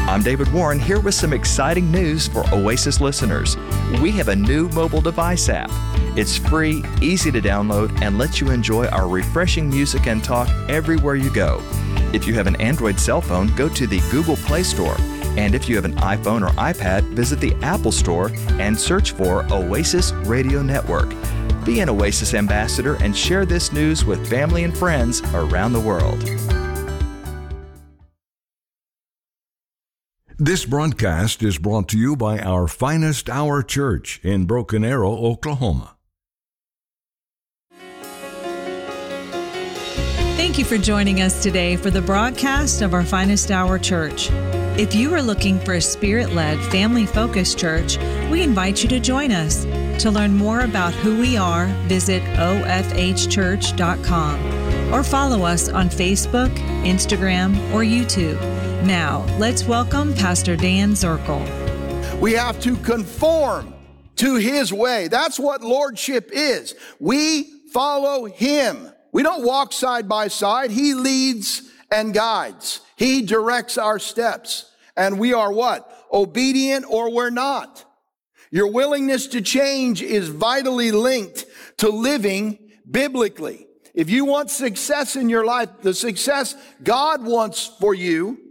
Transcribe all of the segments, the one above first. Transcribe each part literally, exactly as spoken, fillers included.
I'm David Warren here with some exciting news for Oasis listeners. We have a new mobile device app. It's free, easy to download, and lets you enjoy our refreshing music and talk everywhere you go. If you have an Android cell phone, go to the Google Play Store. And if you have an iPhone or iPad, visit the Apple Store and search for Oasis Radio Network. Be an Oasis ambassador and share this news with family and friends around the world. This broadcast is brought to you by our Finest Hour Church in Broken Arrow, Oklahoma. Thank you for joining us today for the broadcast of our Finest Hour Church. If you are looking for a Spirit-led, family-focused church, we invite you to join us. To learn more about who we are, visit o f h church dot com or follow us on Facebook, Instagram, or YouTube. Now, let's welcome Pastor Dan Zirkle. We have to conform to His way. That's what lordship is. We follow Him. We don't walk side by side. He leads and guides. He directs our steps. And we are what? Obedient or we're not. Your willingness to change is vitally linked to living biblically. If you want success in your life, the success God wants for you,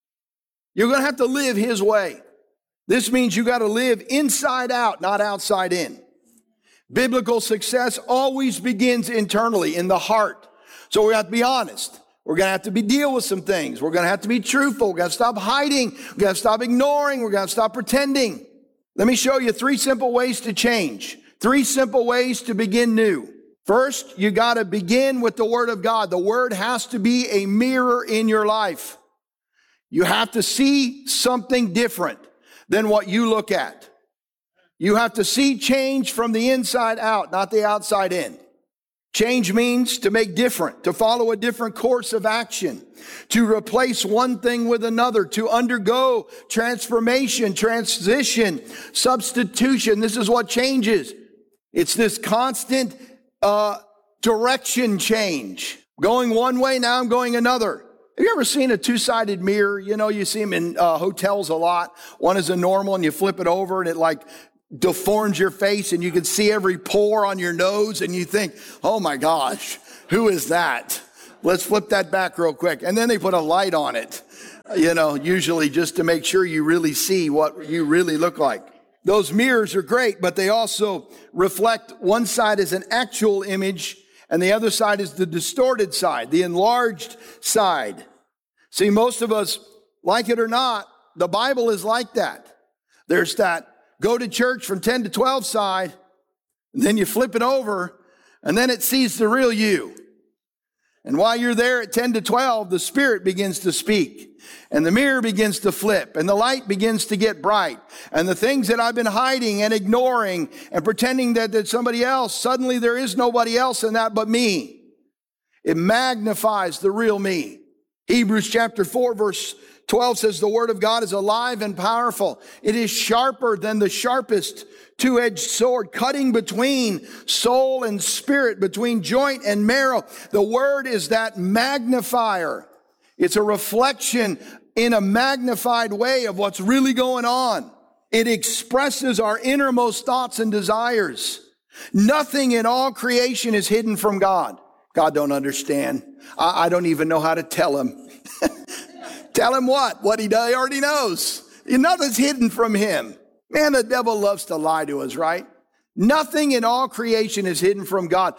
you're going to have to live His way. This means you got to live inside out, not outside in. Biblical success always begins internally, in the heart. So we have to be honest. We're going to have to be deal with some things. We're going to have to be truthful. We're going to stop hiding. We're going to stop ignoring. We're going to stop pretending. Let me show you three simple ways to change. Three simple ways to begin new. First, you got to begin with the Word of God. The Word has to be a mirror in your life. You have to see something different than what you look at. You have to see change from the inside out, not the outside in. Change means to make different, to follow a different course of action, to replace one thing with another, to undergo transformation, transition, substitution. This is what change is. It's this constant uh, direction change. Going one way, now I'm going another. Have you ever seen a two-sided mirror? You know, you see them in uh, hotels a lot. One is a normal and you flip it over and it like deforms your face and you can see every pore on your nose and you think, oh my gosh, who is that? Let's flip that back real quick. And then they put a light on it, you know, usually just to make sure you really see what you really look like. Those mirrors are great, but they also reflect one side as an actual image and the other side is the distorted side, the enlarged side. See, most of us, like it or not, the Bible is like that. There's that go to church from ten to twelve side, and then you flip it over, and then it sees the real you. And while you're there at ten to twelve, the Spirit begins to speak, and the mirror begins to flip, and the light begins to get bright. And the things that I've been hiding and ignoring and pretending that there's somebody else, suddenly there is nobody else in that but me. It magnifies the real me. Hebrews chapter four, verse twelve says, the Word of God is alive and powerful. It is sharper than the sharpest two-edged sword, cutting between soul and spirit, between joint and marrow. The Word is that magnifier. It's a reflection in a magnified way of what's really going on. It expresses our innermost thoughts and desires. Nothing in all creation is hidden from God. God don't understand. I, I don't even know how to tell Him. Tell Him what? What He does, He already knows. Nothing's hidden from Him. Man, the devil loves to lie to us, right? Nothing in all creation is hidden from God.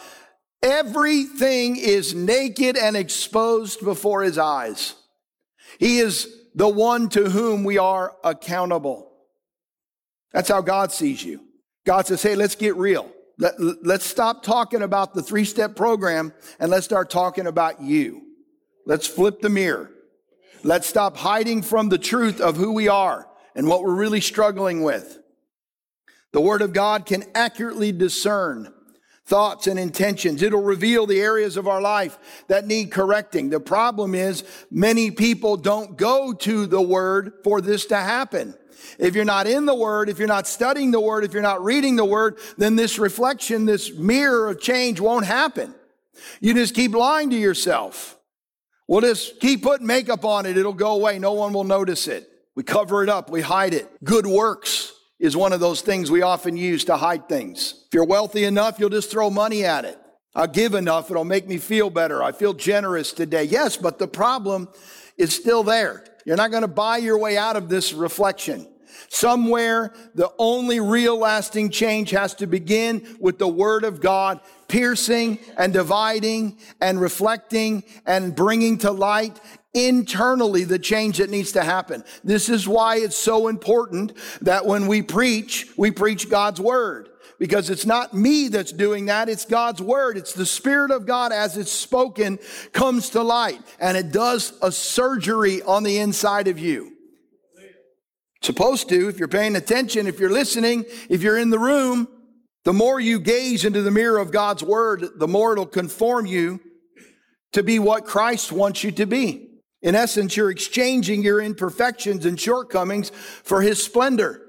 Everything is naked and exposed before His eyes. He is the one to whom we are accountable. That's how God sees you. God says, hey, let's get real. Let, let's stop talking about the three-step program and let's start talking about you. Let's flip the mirror. Let's stop hiding from the truth of who we are and what we're really struggling with. The Word of God can accurately discern thoughts and intentions. It'll reveal the areas of our life that need correcting. The problem is many people don't go to the Word for this to happen. If you're not in the Word, if you're not studying the Word, if you're not reading the Word, then this reflection, this mirror of change won't happen. You just keep lying to yourself. We'll just keep putting makeup on it. It'll go away. No one will notice it. We cover it up. We hide it. Good works is one of those things we often use to hide things. If you're wealthy enough, you'll just throw money at it. I'll give enough. It'll make me feel better. I feel generous today. Yes, but the problem is still there. You're not going to buy your way out of this reflection. Somewhere, the only real lasting change has to begin with the Word of God, piercing and dividing and reflecting and bringing to light internally the change that needs to happen. This is why it's so important that when we preach, we preach God's Word. Because it's not me that's doing that, it's God's Word. It's the Spirit of God as it's spoken comes to light. And it does a surgery on the inside of you. It's supposed to, if you're paying attention, if you're listening, if you're in the room, the more you gaze into the mirror of God's Word, the more it'll conform you to be what Christ wants you to be. In essence, you're exchanging your imperfections and shortcomings for His splendor,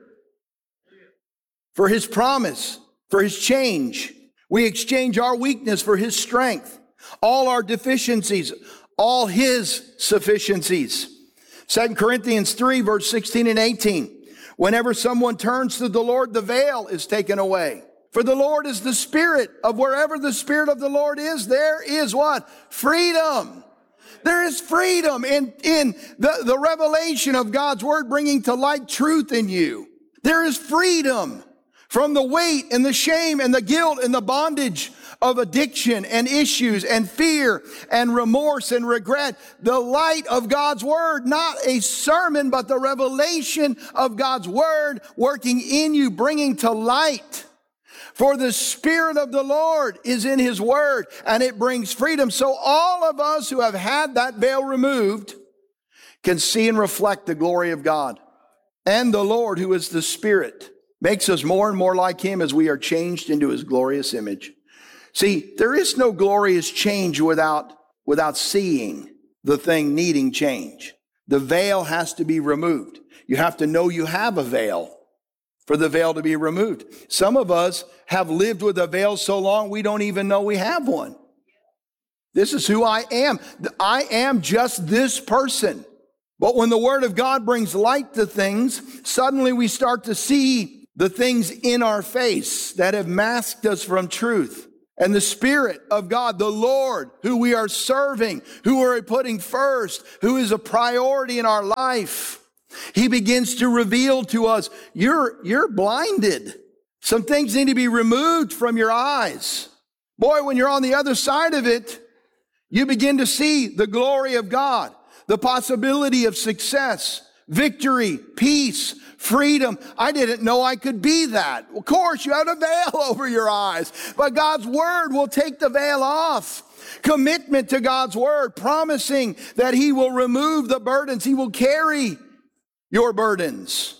for His promise, for His change. We exchange our weakness for His strength, all our deficiencies, all His sufficiencies. Second Corinthians three, verse sixteen and eighteen. Whenever someone turns to the Lord, the veil is taken away. For the Lord is the Spirit of wherever the Spirit of the Lord is, there is what? Freedom. There is freedom in, in the, the revelation of God's Word bringing to light truth in you. There is freedom from the weight and the shame and the guilt and the bondage of addiction and issues and fear and remorse and regret. The light of God's Word, not a sermon, but the revelation of God's Word working in you, bringing to light. For the Spirit of the Lord is in His Word, and it brings freedom. So all of us who have had that veil removed can see and reflect the glory of God. And the Lord, who is the Spirit, makes us more and more like Him as we are changed into His glorious image. See, there is no glorious change without, without seeing the thing needing change. The veil has to be removed. You have to know you have a veil for the veil to be removed. Some of us have lived with a veil so long we don't even know we have one. This is who I am. I am just this person. But when the Word of God brings light to things, suddenly we start to see the things in our face that have masked us from truth. And the Spirit of God, the Lord, who we are serving, who we're putting first, who is a priority in our life, He begins to reveal to us, you're, you're blinded. Some things need to be removed from your eyes. Boy, when you're on the other side of it, you begin to see the glory of God, the possibility of success, victory, peace, freedom. I didn't know I could be that. Of course, you have a veil over your eyes, but God's Word will take the veil off. Commitment to God's Word, promising that He will remove the burdens. He will carry your burdens.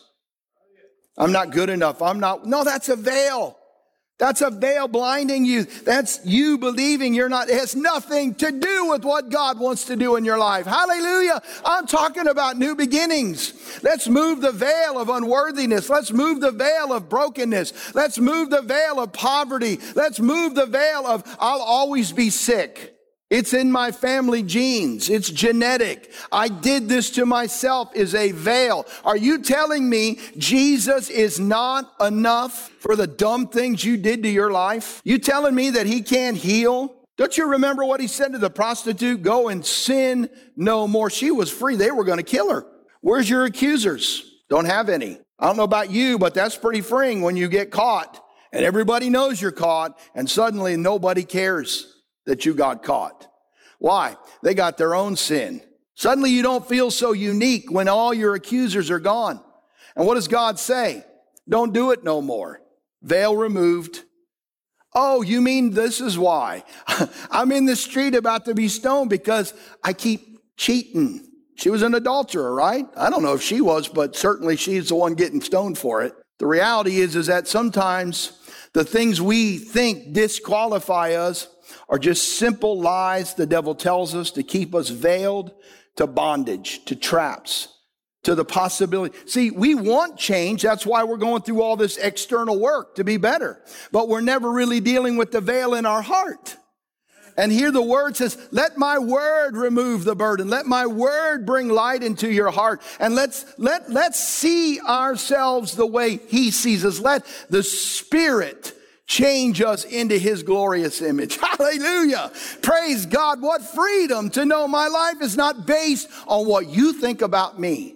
I'm not good enough. I'm not. No, that's a veil. That's a veil blinding you. That's you believing you're not. It has nothing to do with what God wants to do in your life. Hallelujah. I'm talking about new beginnings. Let's move the veil of unworthiness. Let's move the veil of brokenness. Let's move the veil of poverty. Let's move the veil of I'll always be sick. It's in my family genes. It's genetic. I did this to myself is a veil. Are you telling me Jesus is not enough for the dumb things you did to your life? You telling me that He can't heal? Don't you remember what He said to the prostitute? Go and sin no more. She was free. They were going to kill her. Where's your accusers? Don't have any. I don't know about you, but that's pretty freeing when you get caught and everybody knows you're caught and suddenly nobody cares that you got caught. Why? They got their own sin. Suddenly you don't feel so unique when all your accusers are gone. And what does God say? Don't do it no more. Veil removed. Oh, you mean this is why? I'm in the street about to be stoned because I keep cheating. She was an adulterer, right? I don't know if she was, but certainly she's the one getting stoned for it. The reality is, is that sometimes the things we think disqualify us are just simple lies the devil tells us to keep us veiled to bondage, to traps, to the possibility. See, we want change. That's why we're going through all this external work to be better. But we're never really dealing with the veil in our heart. And here the word says, let my word remove the burden. Let my word bring light into your heart. And let's, let, let's see ourselves the way he sees us. Let the Spirit change us into his glorious image. Hallelujah. Praise God. What freedom to know my life is not based on what you think about me.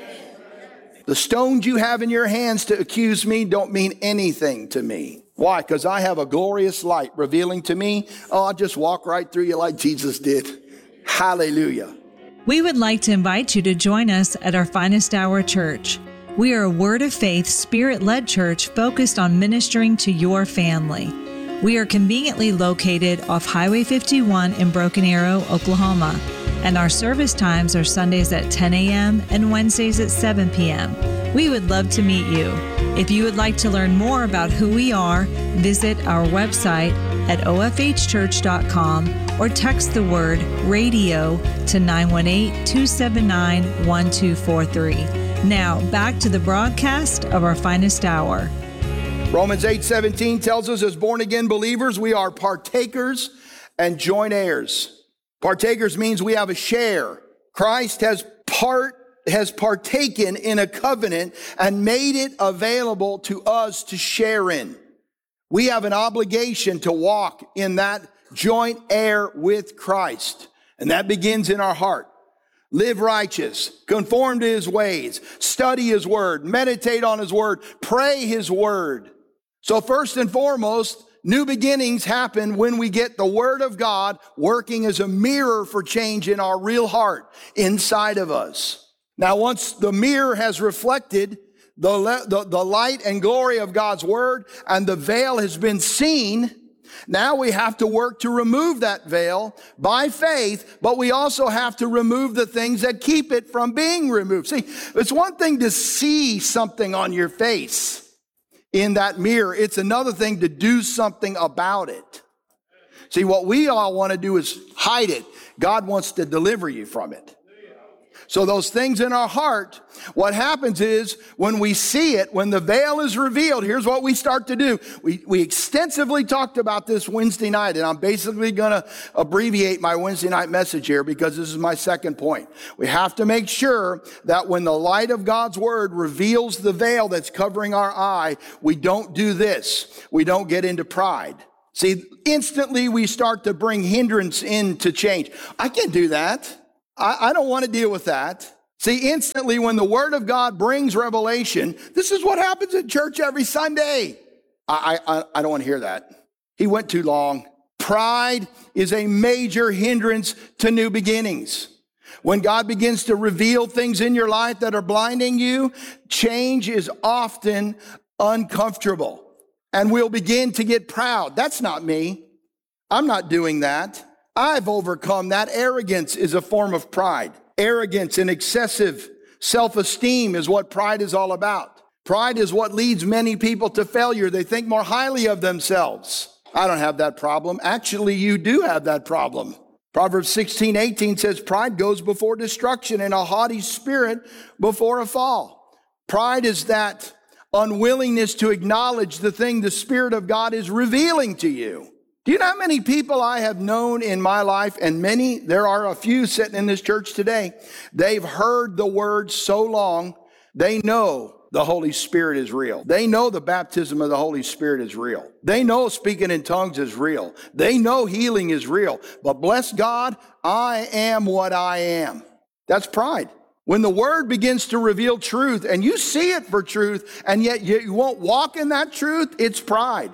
The stones you have in your hands to accuse me don't mean anything to me. Why? Because I have a glorious light revealing to me. Oh, I'll just walk right through you like Jesus did. Hallelujah. We would like to invite you to join us at our Finest Hour Church. We are a Word of Faith, Spirit-led church focused on ministering to your family. We are conveniently located off Highway fifty-one in Broken Arrow, Oklahoma, and our service times are Sundays at ten a.m. and Wednesdays at seven p.m. We would love to meet you. If you would like to learn more about who we are, visit our website at o f h church dot com or text the word radio to nine one eight, two seven nine, one two four three. Now, back to the broadcast of our Finest Hour. Romans eight seventeen tells us as born-again believers, we are partakers and joint heirs. Partakers means we have a share. Christ has part has partaken in a covenant and made it available to us to share in. We have an obligation to walk in that joint heir with Christ. And that begins in our heart. Live righteous, conform to his ways, study his word, meditate on his word, pray his word. So first and foremost, new beginnings happen when we get the word of God working as a mirror for change in our real heart inside of us. Now, once the mirror has reflected the, the, the light and glory of God's word and the veil has been seen, now we have to work to remove that veil by faith, but we also have to remove the things that keep it from being removed. See, it's one thing to see something on your face in that mirror. It's another thing to do something about it. See, what we all want to do is hide it. God wants to deliver you from it. So those things in our heart, what happens is when we see it, when the veil is revealed, here's what we start to do. We, we extensively talked about this Wednesday night, and I'm basically going to abbreviate my Wednesday night message here because this is my second point. We have to make sure that when the light of God's word reveals the veil that's covering our eye, we don't do this. We don't get into pride. See, instantly we start to bring hindrance into change. I can't do that. I don't want to deal with that. See, instantly when the word of God brings revelation, this is what happens in church every Sunday. I, I, I don't want to hear that. He went too long. Pride is a major hindrance to new beginnings. When God begins to reveal things in your life that are blinding you, change is often uncomfortable. And we'll begin to get proud. That's not me. I'm not doing that. I've overcome that. Arrogance is a form of pride. Arrogance and excessive self-esteem is what pride is all about. Pride is what leads many people to failure. They think more highly of themselves. I don't have that problem. Actually, you do have that problem. Proverbs sixteen eighteen says, pride goes before destruction and a haughty spirit before a fall. Pride is that unwillingness to acknowledge the thing the Spirit of God is revealing to you. Do you know how many people I have known in my life, and many, there are a few sitting in this church today, they've heard the word so long, they know the Holy Spirit is real. They know the baptism of the Holy Spirit is real. They know speaking in tongues is real. They know healing is real. But bless God, I am what I am. That's pride. When the word begins to reveal truth, and you see it for truth, and yet you won't walk in that truth, it's pride.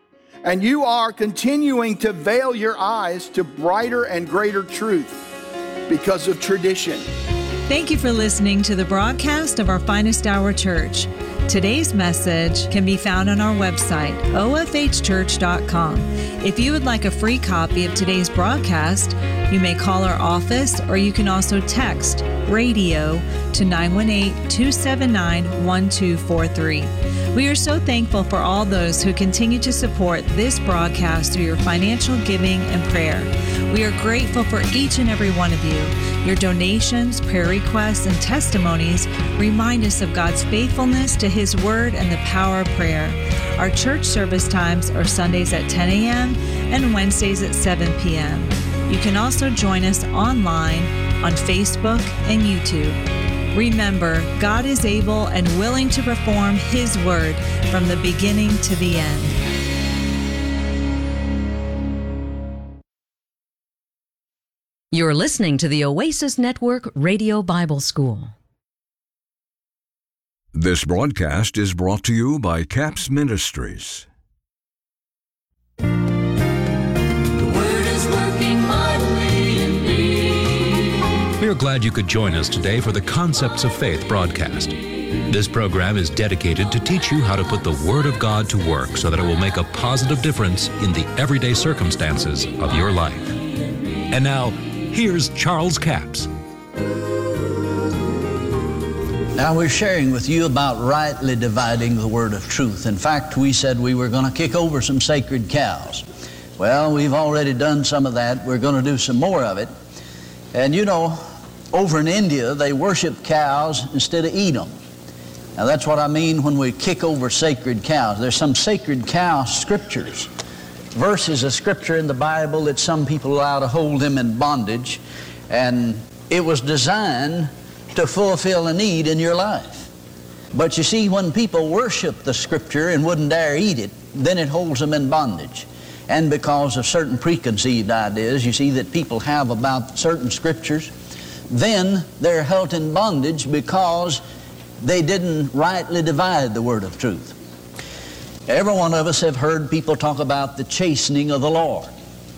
And you are continuing to veil your eyes to brighter and greater truth because of tradition. Thank you for listening to the broadcast of our Finest Hour Church. Today's message can be found on our website, o f h church dot com. If you would like a free copy of today's broadcast, you may call our office or you can also text radio to nine one eight, two seven nine, one two four three. We are so thankful for all those who continue to support this broadcast through your financial giving and prayer. We are grateful for each and every one of you. Your donations, prayer requests, and testimonies remind us of God's faithfulness to His Word and the power of prayer. Our church service times are Sundays at ten a.m. and Wednesdays at seven p.m. You can also join us online on Facebook and YouTube. Remember, God is able and willing to perform His Word from the beginning to the end. You're listening to the Oasis Network Radio Bible School. This broadcast is brought to you by CAPS Ministries. The Word is working mightily in me. We are glad you could join us today for the Concepts of Faith broadcast. This program is dedicated to teach you how to put the Word of God to work so that it will make a positive difference in the everyday circumstances of your life. And now, here's Charles Capps. Now we're sharing with you about rightly dividing the word of truth. In fact, we said we were going to kick over some sacred cows. Well, we've already done some of that. We're going to do some more of it. And you know, over in India, they worship cows instead of eat them. Now that's what I mean when we kick over sacred cows. There's some sacred cow scriptures, verses of scripture in the Bible that some people allow to hold them in bondage, and it was designed to fulfill a need in your life. But you see, when people worship the scripture and wouldn't dare eat it, then it holds them in bondage. And because of certain preconceived ideas, you see, that people have about certain scriptures, then they're held in bondage because they didn't rightly divide the word of truth. Every one of us have heard people talk about the chastening of the Lord.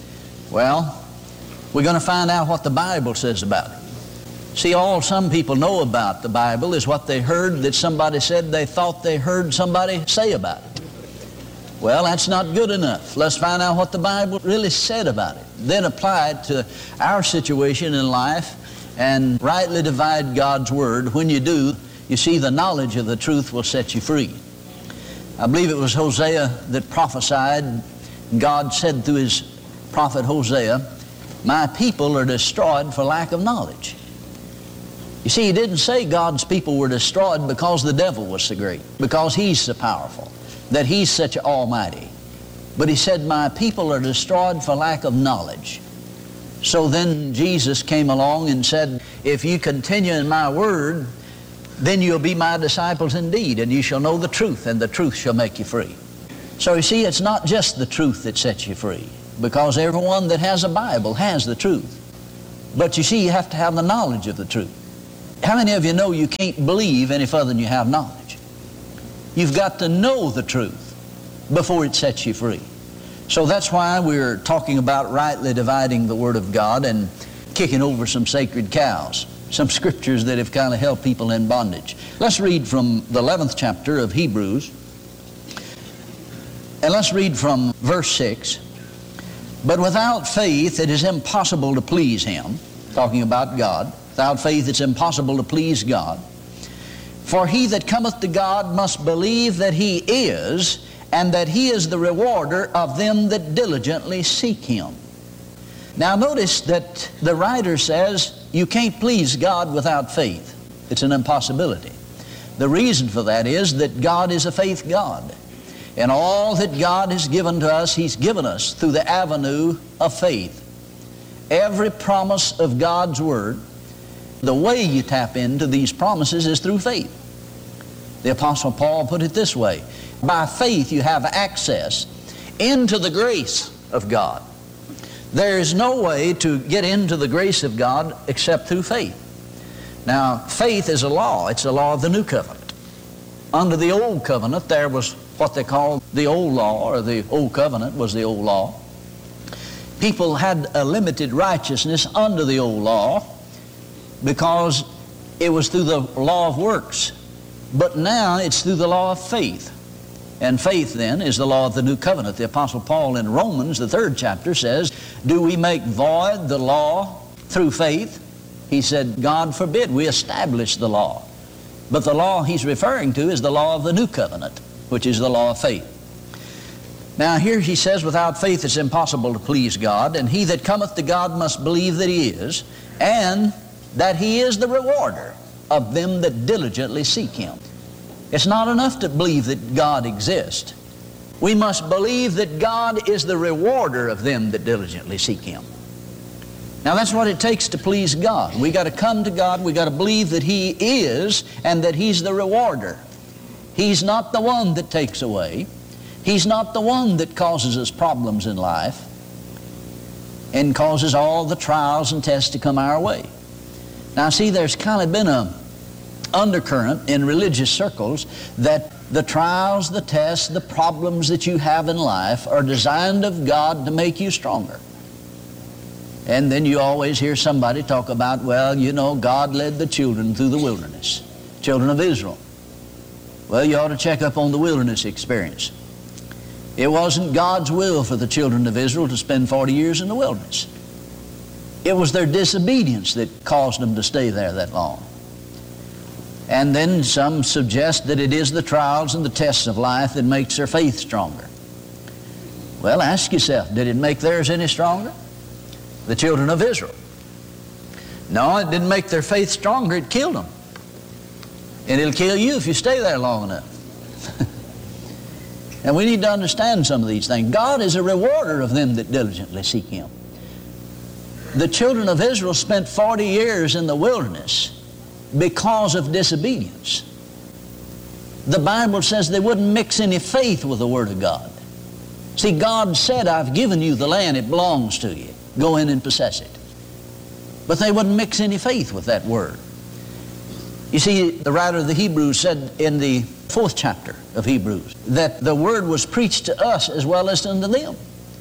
Well, we're going to find out what the Bible says about it. See, all some people know about the Bible is what they heard that somebody said they thought they heard somebody say about it. Well, that's not good enough. Let's find out what the Bible really said about it. Then apply it to our situation in life and rightly divide God's Word. When you do, you see, the knowledge of the truth will set you free. I believe it was Hosea that prophesied. God said through his prophet Hosea, "My people are destroyed for lack of knowledge." You see, he didn't say God's people were destroyed because the devil was so great, because he's so powerful, that he's such almighty. But he said, "My people are destroyed for lack of knowledge." So then Jesus came along and said, "If you continue in my word, then you'll be my disciples indeed, and you shall know the truth, and the truth shall make you free." So you see, it's not just the truth that sets you free, because everyone that has a Bible has the truth. But you see, you have to have the knowledge of the truth. How many of you know you can't believe any further than you have knowledge? You've got to know the truth before it sets you free. So that's why we're talking about rightly dividing the Word of God and kicking over some sacred cows, some scriptures that have kind of held people in bondage. Let's read from the eleventh chapter of Hebrews, and let's read from verse six. "But without faith it is impossible to please Him," talking about God. Without faith it's impossible to please God. "For he that cometh to God must believe that He is, and that He is the rewarder of them that diligently seek Him." Now notice that the writer says you can't please God without faith. It's an impossibility. The reason for that is that God is a faith God. And all that God has given to us, He's given us through the avenue of faith. Every promise of God's Word, the way you tap into these promises is through faith. The Apostle Paul put it this way: by faith you have access into the grace of God. There is no way to get into the grace of God except through faith. Now, faith is a law. It's a law of the new covenant. Under the old covenant, there was what they called the old law, or the old covenant was the old law. People had a limited righteousness under the old law because it was through the law of works. But now it's through the law of faith. And faith then is the law of the new covenant. The Apostle Paul in Romans, the third chapter, says, "Do we make void the law through faith?" He said, "God forbid, we establish the law." But the law he's referring to is the law of the new covenant, which is the law of faith. Now here he says, without faith it's impossible to please God, and he that cometh to God must believe that He is, and that He is the rewarder of them that diligently seek Him. It's not enough to believe that God exists. We must believe that God is the rewarder of them that diligently seek Him. Now that's what it takes to please God. We got to come to God, we got to believe that He is and that He's the rewarder. He's not the one that takes away. He's not the one that causes us problems in life and causes all the trials and tests to come our way. Now see, there's kind of been a undercurrent in religious circles that the trials, the tests, the problems that you have in life are designed of God to make you stronger. And then you always hear somebody talk about, well, you know, God led the children through the wilderness, children of Israel. Well, you ought to check up on the wilderness experience. It wasn't God's will for the children of Israel to spend forty years in the wilderness. It was their disobedience that caused them to stay there that long. And then some suggest that it is the trials and the tests of life that makes their faith stronger. Well, ask yourself, did it make theirs any stronger? The children of Israel. No, it didn't make their faith stronger, it killed them. And it'll kill you if you stay there long enough. And we need to understand some of these things. God is a rewarder of them that diligently seek Him. The children of Israel spent forty years in the wilderness because of disobedience. The Bible says they wouldn't mix any faith with the Word of God. See, God said, I've given you the land, it belongs to you. Go in and possess it. But they wouldn't mix any faith with that Word. You see, the writer of the Hebrews said in the fourth chapter of Hebrews that the Word was preached to us as well as unto them.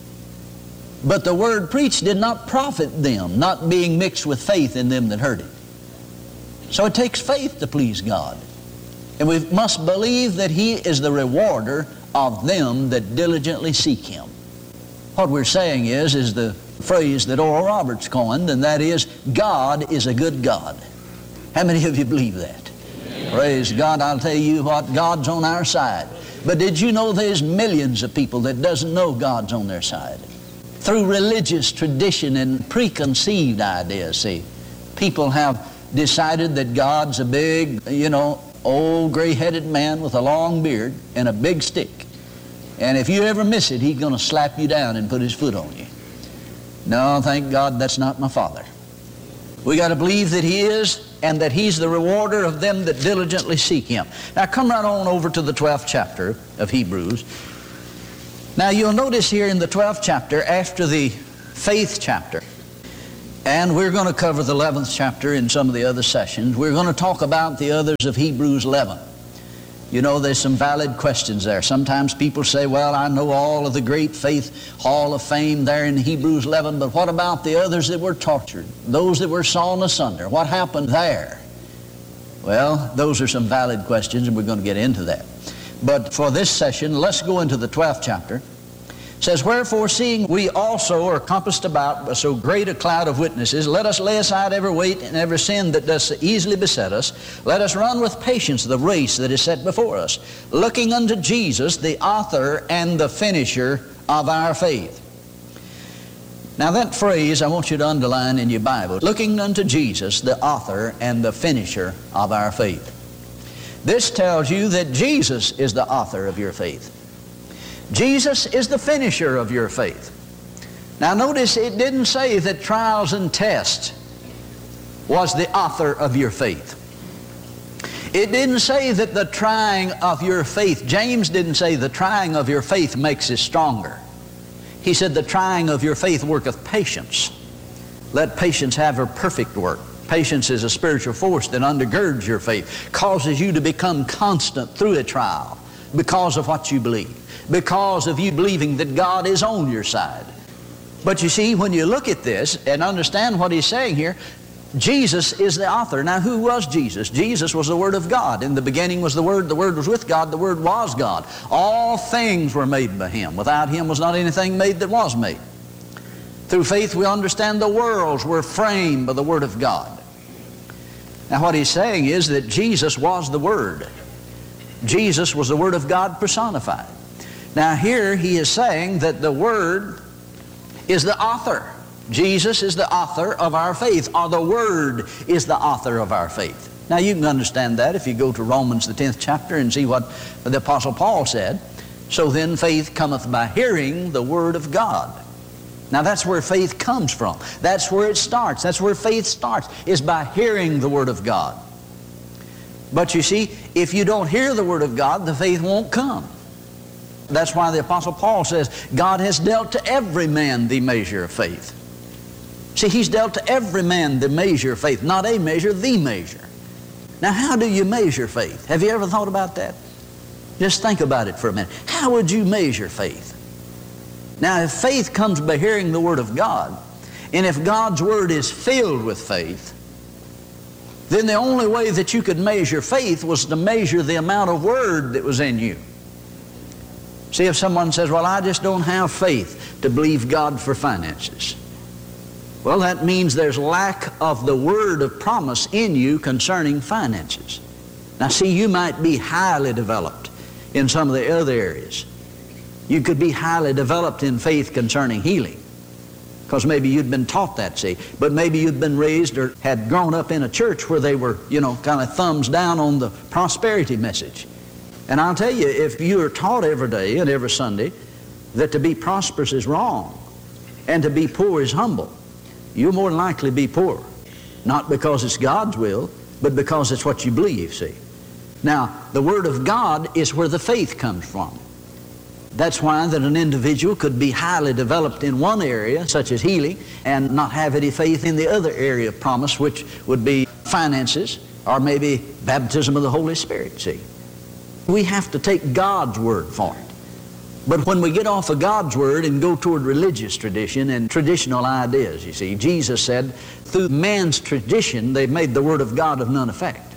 But the Word preached did not profit them, not being mixed with faith in them that heard it. So it takes faith to please God. And we must believe that He is the rewarder of them that diligently seek Him. What we're saying is, is the phrase that Oral Roberts coined, and that is, God is a good God. How many of you believe that? Amen. Praise God. I'll tell you what, God's on our side. But did you know there's millions of people that doesn't know God's on their side? Through religious tradition and preconceived ideas, see, people have decided that God's a big, you know, old gray-headed man with a long beard and a big stick. And if you ever miss it, He's going to slap you down and put His foot on you. No, thank God that's not my Father. We got to believe that He is and that He's the rewarder of them that diligently seek Him. Now come right on over to the twelfth chapter of Hebrews. Now you'll notice here in the twelfth chapter, after the faith chapter, and we're going to cover the eleventh chapter in some of the other sessions, we're going to talk about the others of Hebrews eleven. You know, there's some valid questions there. Sometimes people say, well, I know all of the great faith hall of fame there in Hebrews eleven, but what about the others that were tortured, those that were sawn asunder? What happened there? Well, those are some valid questions, and we're going to get into that. But for this session, let's go into the twelfth chapter. It says, wherefore, seeing we also are compassed about by so great a cloud of witnesses, let us lay aside every weight and every sin that does so easily beset us. Let us run with patience the race that is set before us, looking unto Jesus, the author and the finisher of our faith. Now that phrase I want you to underline in your Bible, looking unto Jesus, the author and the finisher of our faith. This tells you that Jesus is the author of your faith. Jesus is the finisher of your faith. Now notice it didn't say that trials and tests was the author of your faith. It didn't say that the trying of your faith, James didn't say the trying of your faith makes it stronger. He said the trying of your faith worketh patience. Let patience have her perfect work. Patience is a spiritual force that undergirds your faith, causes you to become constant through a trial because of what you believe, because of you believing that God is on your side. But you see, when you look at this and understand what he's saying here, Jesus is the author. Now, who was Jesus? Jesus was the Word of God. In the beginning was the Word, the Word was with God, the Word was God. All things were made by Him. Without Him was not anything made that was made. Through faith we understand the worlds were framed by the Word of God. Now what he's saying is that Jesus was the Word. Jesus was the Word of God personified. Now here he is saying that the Word is the author. Jesus is the author of our faith, or the Word is the author of our faith. Now you can understand that if you go to Romans the tenth chapter and see what the Apostle Paul said. So then faith cometh by hearing the Word of God. Now that's where faith comes from. That's where it starts. That's where faith starts, is by hearing the Word of God. But you see, if you don't hear the Word of God, the faith won't come. That's why the Apostle Paul says, God has dealt to every man the measure of faith. See, He's dealt to every man the measure of faith, not a measure, the measure. Now, how do you measure faith? Have you ever thought about that? Just think about it for a minute. How would you measure faith? Now, if faith comes by hearing the Word of God, and if God's Word is filled with faith, then the only way that you could measure faith was to measure the amount of Word that was in you. See, if someone says, well, I just don't have faith to believe God for finances. Well, that means there's lack of the word of promise in you concerning finances. Now, see, you might be highly developed in some of the other areas. You could be highly developed in faith concerning healing, because maybe you'd been taught that, see. But maybe you'd been raised or had grown up in a church where they were, you know, kind of thumbs down on the prosperity message. And I'll tell you, if you are taught every day and every Sunday that to be prosperous is wrong and to be poor is humble, you'll more than likely be poor. Not because it's God's will, but because it's what you believe, see. Now, the Word of God is where the faith comes from. That's why that an individual could be highly developed in one area, such as healing, and not have any faith in the other area of promise, which would be finances, or maybe baptism of the Holy Spirit, see. We have to take God's Word for it. But when we get off of God's Word and go toward religious tradition and traditional ideas, you see, Jesus said, through man's tradition, they've made the Word of God of none effect.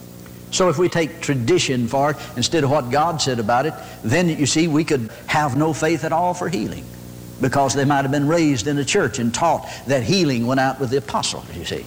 So if we take tradition for it instead of what God said about it, then you see, we could have no faith at all for healing, because they might have been raised in a church and taught that healing went out with the apostles, you see.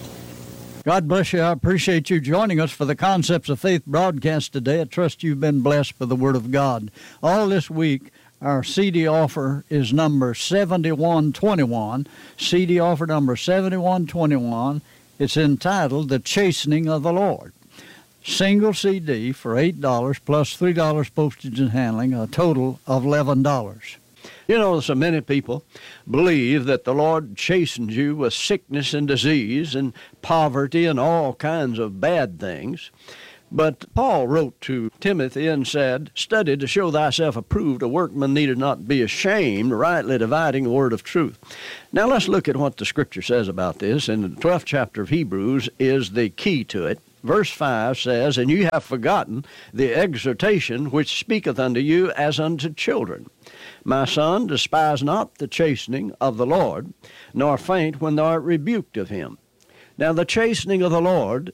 God bless you. I appreciate you joining us for the Concepts of Faith broadcast today. I trust you've been blessed by the Word of God. All this week, our C D offer is number seventy-one twenty-one, C D offer number seventy-one twenty-one. It's entitled The Chastening of the Lord. Single C D for eight dollars plus three dollars postage and handling, a total of eleven dollars. You know, so many people believe that the Lord chastens you with sickness and disease and poverty and all kinds of bad things. But Paul wrote to Timothy and said, study to show thyself approved, a workman needed not be ashamed, rightly dividing the word of truth. Now let's look at what the Scripture says about this, and the twelfth chapter of Hebrews is the key to it. Verse five says, and you have forgotten the exhortation which speaketh unto you as unto children. My son, despise not the chastening of the Lord, nor faint when thou art rebuked of him. Now the chastening of the Lord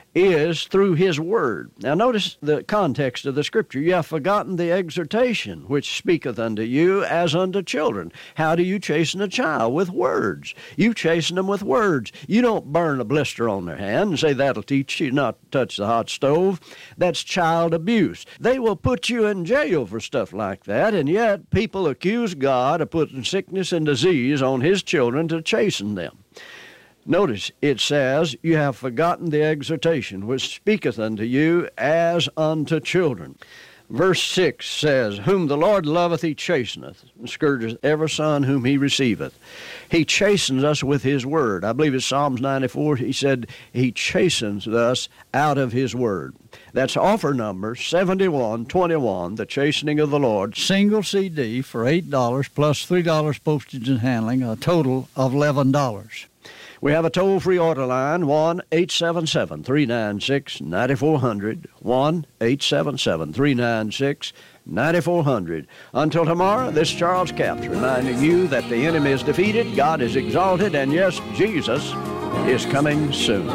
is through His Word. Now notice the context of the Scripture. You have forgotten the exhortation which speaketh unto you as unto children. How do you chasten a child? With words. You chasten them with words. You don't burn a blister on their hand and say that'll teach you not to touch the hot stove. That's child abuse. They will put you in jail for stuff like that, and yet people accuse God of putting sickness and disease on His children to chasten them. Notice, it says, you have forgotten the exhortation which speaketh unto you as unto children. Verse six says, whom the Lord loveth he chasteneth, and scourgeth every son whom he receiveth. He chastens us with His Word. I believe it's Psalms ninety-four, he said, He chastens us out of His Word. That's offer number seventy-one twenty-one, the chastening of the Lord. Single C D for eight dollars plus three dollars postage and handling, a total of eleven dollars. We have a toll-free order line, one eight seven seven, three nine six, nine four zero zero, one eight seven seven, three nine six, nine four zero zero. Until tomorrow, this is Charles Capps reminding you that the enemy is defeated, God is exalted, and yes, Jesus is coming soon.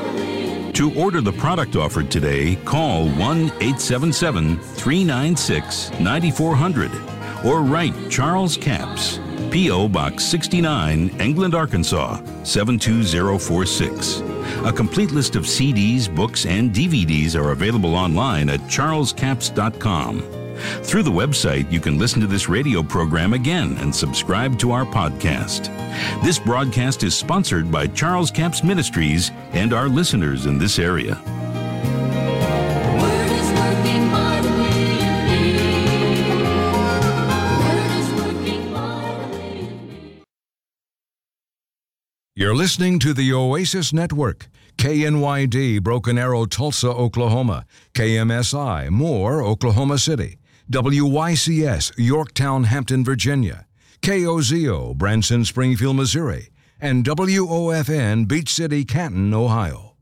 To order the product offered today, call one eight seven seven, three nine six, nine four zero zero or write Charles Capps, P O. Box sixty-nine, England, Arkansas, seven two zero four six. A complete list of C Ds, books, and D V Ds are available online at charles capps dot com. Through the website, you can listen to this radio program again and subscribe to our podcast. This broadcast is sponsored by Charles Capps Ministries and our listeners in this area. You're listening to the Oasis Network, K N Y D, Broken Arrow, Tulsa, Oklahoma, K M S I, Moore, Oklahoma City, W Y C S, Yorktown, Hampton, Virginia, K O Z O, Branson, Springfield, Missouri, and W O F N, Beach City, Canton, Ohio.